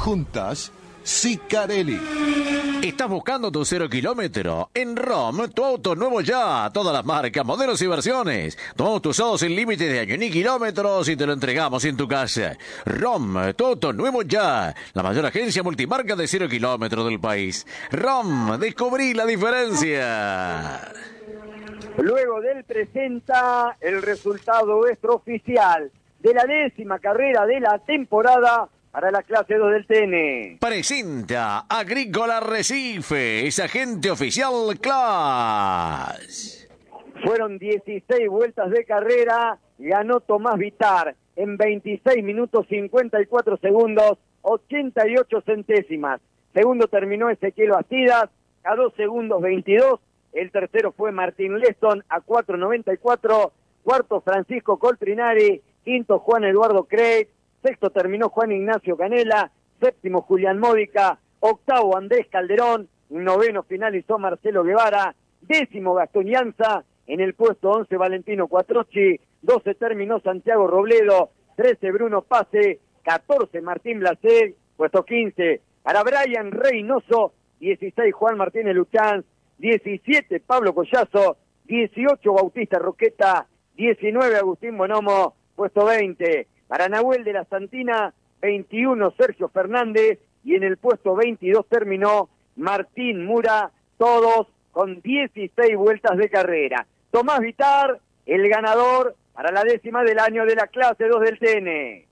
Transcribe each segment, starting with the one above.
Juntas, Sicarelli. ¿Estás buscando tu 0 kilómetro? En ROM, tu auto nuevo ya. Todas las marcas, modelos y versiones. Tomamos tu usado sin límites de año ni kilómetros y te lo entregamos en tu casa. ROM, tu auto nuevo ya. La mayor agencia multimarca de 0 kilómetros del país. ROM, descubrí la diferencia. Luego del presenta el resultado extraoficial de la 10ª carrera de la temporada para la clase 2 del TN. Presenta Agrícola Recife, es agente oficial Class. Fueron 16 vueltas de carrera, ganó Tomás Vitar en 26 minutos 54 segundos, 88 centésimas. Segundo terminó Ezequiel Bastidas a 2 segundos 22. El tercero fue Martín Leston a 4.94. Cuarto Francisco Coltrinari. Quinto Juan Eduardo Creit. Sexto terminó Juan Ignacio Canela. Séptimo Julián Módica. Octavo Andrés Calderón. Noveno finalizó Marcelo Guevara. Décimo Gastón Llanza. En el puesto 11 Valentino Cuatrocchi. 12 terminó Santiago Robledo. 13 Bruno Pase. 14 Martín Blasé. Puesto 15 para Brian Reynoso. 16 Juan Martínez Luchanz. 17 Pablo Collazo. 18 Bautista Roqueta. 19 Agustín Bonomo. Puesto 20 para Nahuel de la Santina. 21 Sergio Fernández. Y en el puesto 22 terminó Martín Mura. Todos con 16 vueltas de carrera. Tomás Vitar, el ganador para la 10ª del año de la clase 2 del TN.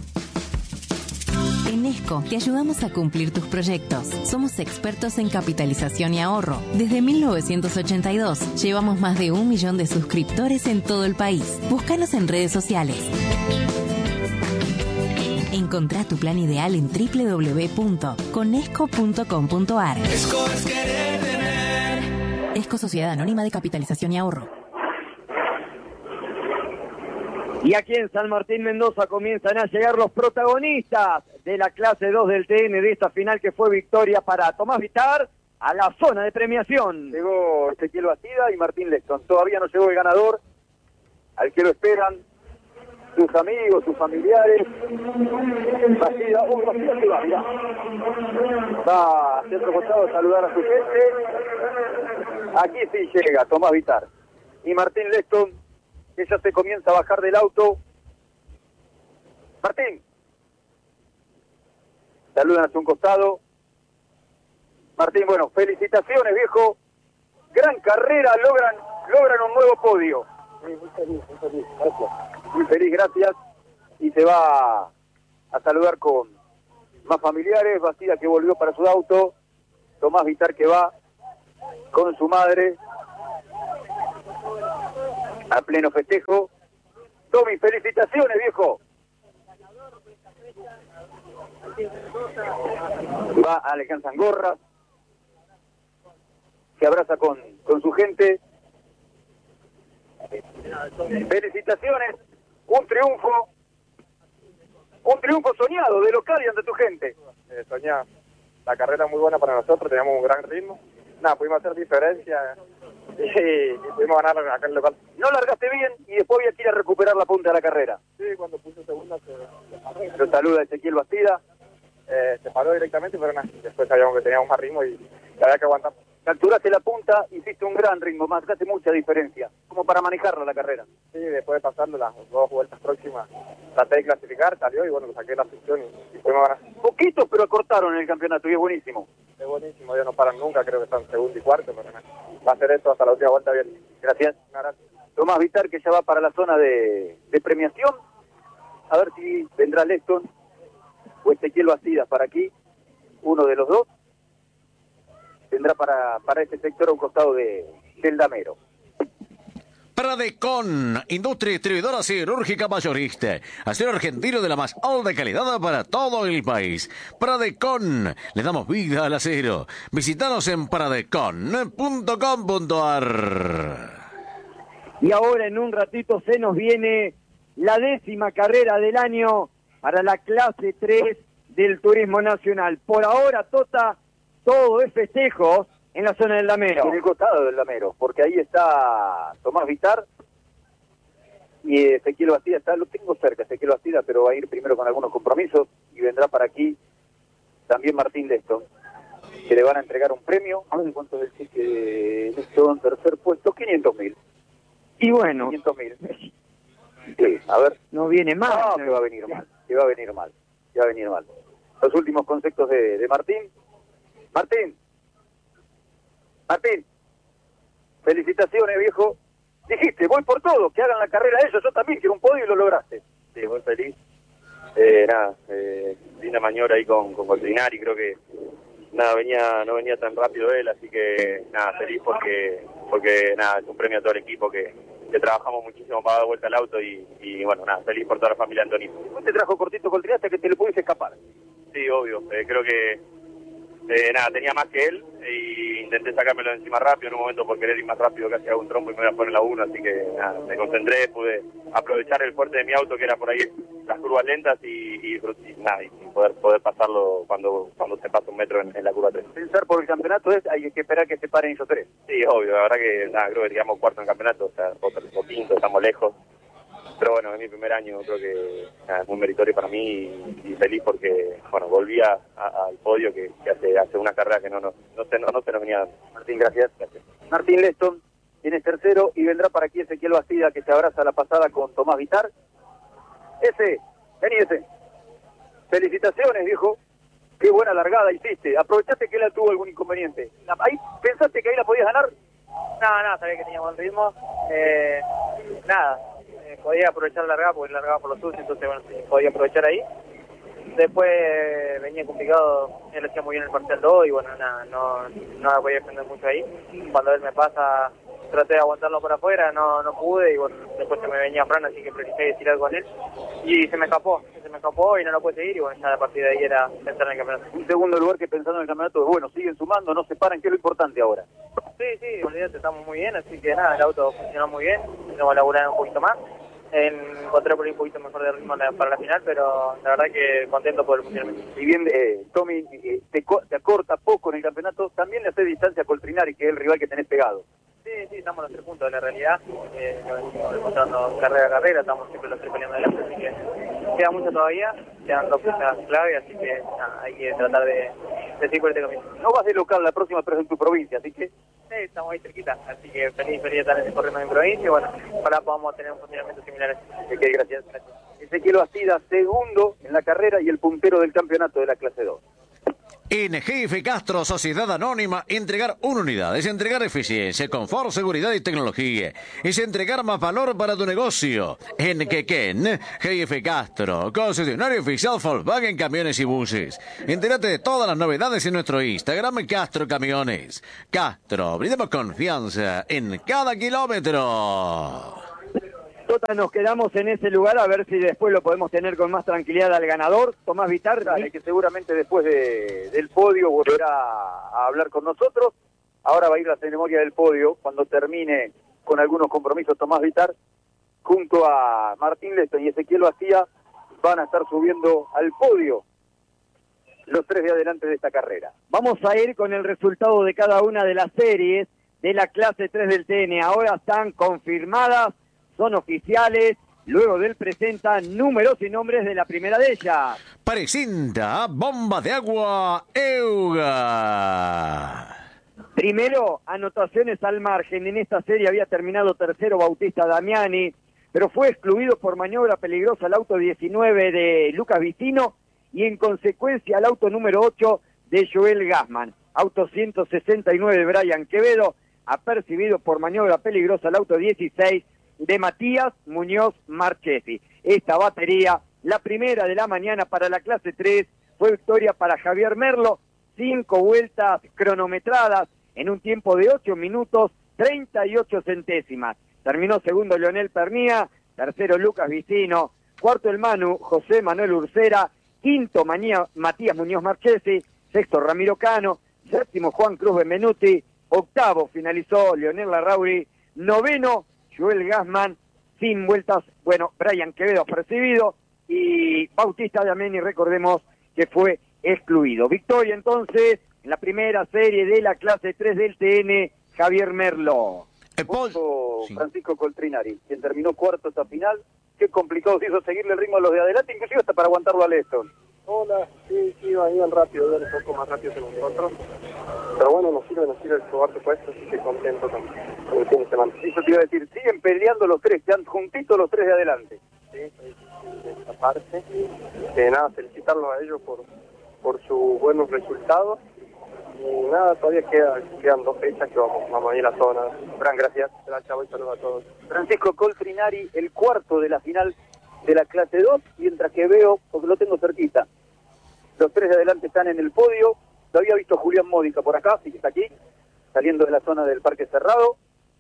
En ESCO te ayudamos a cumplir tus proyectos. Somos expertos en capitalización y ahorro. Desde 1982 llevamos más de 1 millón de suscriptores en todo el país. Búscanos en redes sociales. Encontrá tu plan ideal en www.conesco.com.ar. ESCO es querer tener. ESCO Sociedad Anónima de Capitalización y Ahorro. Y aquí en San Martín Mendoza comienzan a llegar los protagonistas de la clase 2 del TN de esta final que fue victoria para Tomás Vitar a la zona de premiación. Llegó Ezequiel Bastida y Martín Leston. Todavía no llegó el ganador, al que lo esperan sus amigos, sus familiares. Bastida, Bastida se va, mirá. Va hacia otro costado a saludar a su gente. Aquí sí llega Tomás Vitar. Y Martín Leston, que ya se comienza a bajar del auto. Martín. Saludan hacia un costado. Martín, bueno, felicitaciones, viejo. Gran carrera, logran un nuevo podio. Sí, muy feliz, gracias. Muy feliz, gracias. Y se va a saludar con más familiares. Bastida que volvió para su auto. Tomás Vitar que va con su madre a pleno festejo. Tommy, felicitaciones, viejo. Va Alejandro Sangorra, se abraza con su gente. Felicitaciones, un triunfo soñado de local y ante tu gente. Soñar, la carrera muy buena para nosotros, teníamos un gran ritmo. Nada, pudimos hacer diferencia y pudimos ganar acá en el local. No largaste bien y después había que ir a recuperar la punta de la carrera. Sí, cuando puse segunda Lo saluda Ezequiel Bastida. Se paró directamente, pero nada, después sabíamos que teníamos más ritmo y había que aguantar. Capturaste la punta, hiciste un gran ritmo, marcaste mucha diferencia, como para manejarla la carrera. Sí, después de pasarlo las 2 vueltas próximas, traté de clasificar, salió y bueno, saqué la sección y pudimos ganar. Poquitos, pero acortaron en el campeonato y es buenísimo. Es buenísimo, ellos no paran nunca, creo que están segundo y cuarto, pero nada, va a ser esto hasta la última vuelta bien. Gracias. Tomás Vitar, que ya va para la zona de premiación. A ver si vendrá Leston o Ezequiel Bastidas para aquí, uno de los dos. Tendrá para este sector a un costado del damero. Pradecon, industria distribuidora siderúrgica mayorista. Acero argentino de la más alta calidad para todo el país. Pradecon, le damos vida al acero. Visítanos en pradecon.com.ar. Y ahora en un ratito se nos viene la 10ª carrera del año para la clase 3 del Turismo Nacional. Por ahora, Tota, todo es festejo en la zona del damero. En el costado del damero, porque ahí está Tomás Vitar y Ezequiel Bastida. Lo tengo cerca, Ezequiel Bastida, pero va a ir primero con algunos compromisos y vendrá para aquí también Martín Leston, que le van a entregar un premio. A ver cuánto es el cheque de Leston, tercer puesto, 500.000. Y bueno, 500.000. Sí, a ver. no viene mal. No, que va a venir mal, que va a venir mal, que va a venir mal. Los últimos conceptos de Martín. Martín, felicitaciones, viejo. Dijiste, voy por todo, que hagan la carrera ellos, yo también quiero un podio y lo lograste. Sí, muy feliz. Linda maniobra ahí con Coltrinari, creo que no venía tan rápido él, así que feliz porque es un premio a todo el equipo que trabajamos muchísimo para dar vuelta al auto y bueno, feliz por toda la familia Antonio. ¿Cómo te trajo cortito Coltrinari hasta que te le pudiste escapar? Sí, obvio, creo que tenía más que él e intenté sacármelo de encima rápido en un momento por querer ir más rápido, casi hago un trompo y me voy a poner la 1, así que me concentré, pude aprovechar el fuerte de mi auto que era por ahí las curvas lentas y poder pasarlo cuando se pasa un metro en la curva 3. Pensar por el campeonato hay que esperar que se paren ellos tres. Sí, obvio, la verdad que creo que llegamos cuarto en el campeonato, o sea, o quinto, estamos lejos. Pero bueno, es mi primer año, creo que es muy meritorio para mí y feliz porque, bueno, volví al podio que hace una carrera que no se nos venía dando. Martín, gracias. Martín Leston, tienes tercero y vendrá para aquí Ezequiel Bastida que se abraza la pasada con Tomás Vitar. Vení ese. Felicitaciones, viejo. Qué buena largada hiciste. ¿Aprovechaste que él tuvo algún inconveniente? ¿Ahí pensaste que ahí la podías ganar? No, sabía que tenía buen ritmo. Podía aprovechar la largada porque largaba por los sucios, entonces bueno, sí, podía aprovechar ahí. Después venía complicado, él hacía muy bien el parcial 2 y bueno, no la podía defender mucho ahí. Cuando él me pasa, traté de aguantarlo por afuera, no pude y bueno, después se me venía Fran, así que precisé tirar con él y se me escapó y no lo pude seguir y bueno, ya a partir de ahí era pensar en el campeonato. Un segundo lugar que pensando en el campeonato es bueno, siguen sumando, no se paran, que es lo importante ahora. Sí, olvídate, estamos muy bien, así que nada, el auto funcionó muy bien, tenemos que laburar un poquito más. Encontré por ahí un poquito mejor de ritmo para la final, pero la verdad que contento por el funcionamiento. Si bien Tommy te acorta poco en el campeonato, también le hace distancia a Coltrinari, que es el rival que tenés pegado. Sí, estamos a los 3 puntos de la realidad, lo venimos demostrando carrera a carrera, estamos siempre los 3 peleando adelante, así que queda mucho todavía, quedan 2 fechas clave, así que hay que tratar de seguir por este camino. No vas de local la próxima, pero es en tu provincia, así que... Sí, estamos ahí cerquita, así que feliz de estar corriendo en mi provincia y bueno, ojalá podamos tener un funcionamiento similar. Ok, gracias. Ezequiel Bastida, segundo en la carrera y el puntero del campeonato de la clase 2. En GF Castro, Sociedad Anónima, entregar una unidad es entregar eficiencia, confort, seguridad y tecnología. Es entregar más valor para tu negocio. En Quequén, GF Castro, concesionario oficial Volkswagen Camiones y Buses. Entérate de todas las novedades en nuestro Instagram, Castro Camiones. Castro, brindamos confianza en cada kilómetro. Nos quedamos en ese lugar a ver si después lo podemos tener con más tranquilidad al ganador, Tomás Vitar. Dale, que seguramente después del podio volverá a hablar con nosotros. Ahora va a ir la ceremonia del podio cuando termine con algunos compromisos Tomás Vitar. Junto a Martín Leston y Ezequiel Bastida van a estar subiendo al podio los 3 de adelante de esta carrera. Vamos a ir con el resultado de cada una de las series de la clase 3 del TN. Ahora están confirmadas, son oficiales, luego del presenta números y nombres de la primera de ellas. Presenta Bomba de Agua Euga. Primero, anotaciones al margen. En esta serie había terminado tercero Bautista Damiani, pero fue excluido por maniobra peligrosa el auto 19 de Lucas Vicino y en consecuencia el auto número 8 de Joel Gassman. Auto 169 de Brian Quevedo, apercibido por maniobra peligrosa el auto 16 de Matías Muñoz Marchesi. Esta batería, la primera de la mañana para la clase 3, fue victoria para Javier Merlo, 5 vueltas cronometradas en un tiempo de 8 minutos 38 centésimas. Terminó segundo Leonel Pernía, tercero Lucas Vicino, cuarto el Manu José Manuel Ursera, quinto Matías Muñoz Marchesi, sexto Ramiro Cano, séptimo Juan Cruz Benvenuti, octavo finalizó Leonel Larrauri, noveno Joel Gassman, sin vueltas, bueno, Brian Quevedo apercibido y Bautista Damiani, recordemos que fue excluido. Victoria entonces en la primera serie de la clase 3 del TN, Javier Merlo. Francisco Coltrinari, quien terminó cuarto hasta final. Qué complicado se hizo seguirle el ritmo a los de adelante, inclusive hasta para aguantarlo a Leston. Hola, sí, iban rápido, iban un poco más rápido que nosotros. Pero bueno, nos sirve el probarte puesto, así que contento con el fin de semana. Eso te iba a decir, siguen peleando los tres, quedan juntitos los tres de adelante. Sí, de esta parte. Nada, felicitarlos a ellos por sus buenos resultados. Y nada, todavía quedan 2 fechas que vamos a ir a la zona. Fran, gracias. Gracias, y saludos a todos. Francisco Coltrinari, el cuarto de la final de la clase 2, mientras que veo, porque lo tengo cerquita, los tres de adelante están en el podio. Lo había visto Julián Módica por acá, sí que está aquí, saliendo de la zona del Parque Cerrado.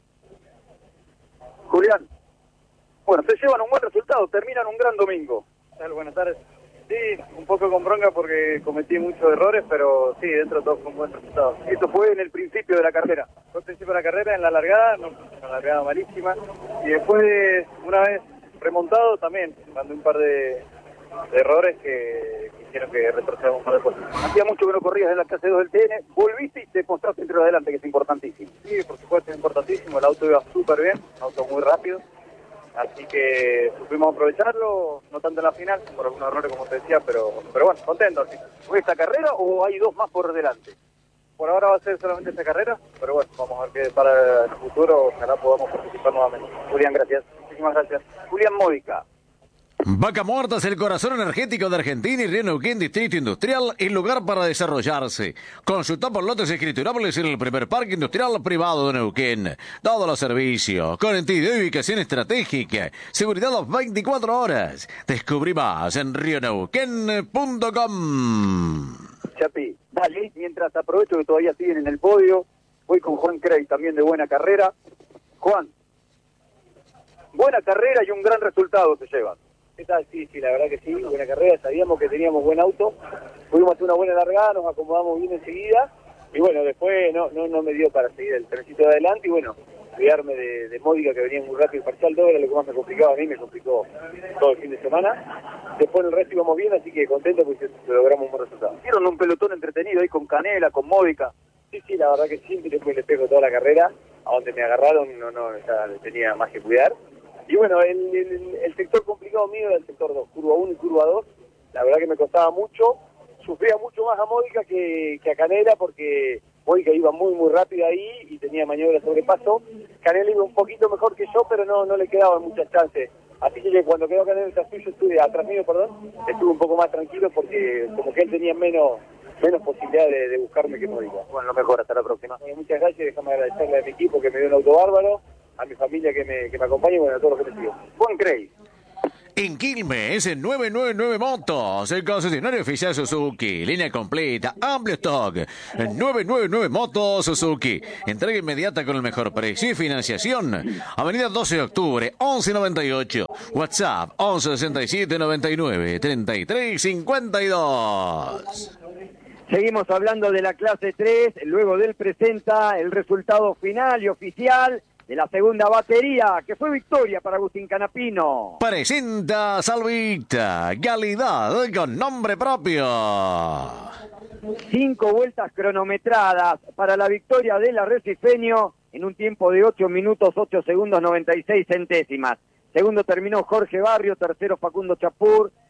Julián, bueno, se llevan un buen resultado, terminan un gran domingo. Buenas tardes. Sí, un poco con bronca porque cometí muchos errores, pero sí, dentro de todo fue un buen resultado. Esto fue en el principio de la carrera. Fue al principio de la carrera, en la largada, una largada malísima, y después, una vez remontado, también mandé un par de errores que hicieron que retrocedamos un par de cosas. Hacía mucho que no corrías en la clase 2 del TN, volviste y te mostraste entre adelante, que es importantísimo. Sí, por supuesto, es importantísimo, el auto iba súper bien, un auto muy rápido. Así que supimos aprovecharlo, no tanto en la final, por algunos errores como te decía, pero bueno, contento. Sí. ¿Fue esta carrera o hay 2 más por delante? Por ahora va a ser solamente esta carrera, pero bueno, vamos a ver qué para el futuro, ojalá podamos participar nuevamente. Julián, gracias. Muchísimas gracias. Julián Módica. Vaca Muerta es el corazón energético de Argentina y Río Neuquén, Distrito Industrial, el lugar para desarrollarse. Consulta por lotes escriturables en el primer parque industrial privado de Neuquén. Todos los servicios, conectividad y ubicación estratégica, seguridad las 24 horas. Descubrí más en rioneuquén.com. Chapi, dale, mientras aprovecho que todavía siguen en el podio, voy con Juan Crey, también de buena carrera. Juan, buena carrera y un gran resultado se llevan. ¿Qué tal? Sí, la verdad que sí, buena carrera, sabíamos que teníamos buen auto, pudimos hacer una buena largada, nos acomodamos bien enseguida, y bueno, después no me dio para seguir el trencito de adelante, y bueno, cuidarme de Módica, que venía muy rápido, el parcial 2 era lo que más me complicaba a mí, me complicó todo el fin de semana. Después en el resto íbamos bien, así que contento porque logramos un buen resultado. Hicieron un pelotón entretenido ahí con Canela, con Módica. Sí, la verdad que sí, después le pego toda la carrera, a donde me agarraron ya tenía más que cuidar. Y bueno, el sector complicado mío era el sector 2, curva 1 y curva 2, la verdad que me costaba mucho, sufría mucho más a Módica que a Canela, porque Módica iba muy rápido ahí y tenía maniobra de sobrepaso. Canela iba un poquito mejor que yo, pero no le quedaban muchas chances. Así que cuando quedó Canela atrás mío, estuve un poco más tranquilo porque como que él tenía menos posibilidad de buscarme que Módica. Bueno, lo mejor, hasta la próxima. Bueno, muchas gracias, déjame agradecerle a mi equipo que me dio un auto bárbaro, a mi familia que me acompaña y bueno, a todos los que me siguen. Juan Crey. En Quilmes, en 999 Motos, el concesionario oficial Suzuki, línea completa, amplio stock, 999 Motos Suzuki, entrega inmediata con el mejor precio y financiación, avenida 12 de octubre, 1198, WhatsApp 1167 99 33 52. Seguimos hablando de la clase 3, luego del presenta el resultado final y oficial de la segunda batería, que fue victoria para Agustín Canapino. Presenta Salvita, calidad con nombre propio. 5 vueltas cronometradas para la victoria del arrecifeño en un tiempo de 8 minutos, 8 segundos, 96 centésimas. Segundo terminó Jorge Barrio, tercero Facundo Chapur,